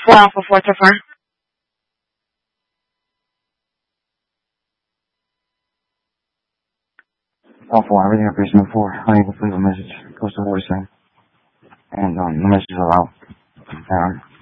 4 Alpha 4 so far. Alpha 1, everything up here, 4. Unable to leave a message. Goes to voicemail. And the message is out.